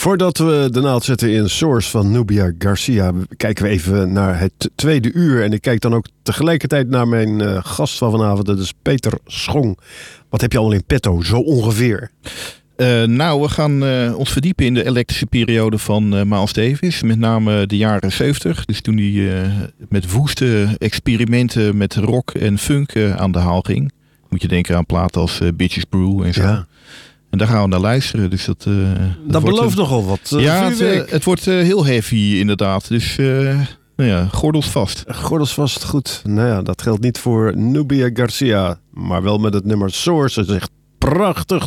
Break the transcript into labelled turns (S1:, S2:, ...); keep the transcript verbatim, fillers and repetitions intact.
S1: Voordat we de naald zetten in Source van Nubia Garcia, kijken we even naar het tweede uur. En ik kijk dan ook tegelijkertijd naar mijn uh, gast van vanavond, dat is Peter Schong. Wat heb je allemaal in petto, zo ongeveer?
S2: Uh, nou, we gaan uh, ons verdiepen in de elektrische periode van uh, Miles Davis. Met name de jaren zeventig. Dus toen hij uh, met woeste experimenten met rock en funk uh, aan de haal ging. Moet je denken aan platen als uh, Bitches Brew en zo. Ja. En daar gaan we naar luisteren. Dus dat, uh, dat,
S1: dat belooft
S2: een...
S1: nogal wat. Uh,
S2: ja, het, uh, het wordt uh, heel heavy inderdaad. Dus uh, nou ja, gordels vast.
S1: Gordels vast, goed. Nou ja, dat geldt niet voor Nubia Garcia. Maar wel met het nummer Source. Het is echt prachtig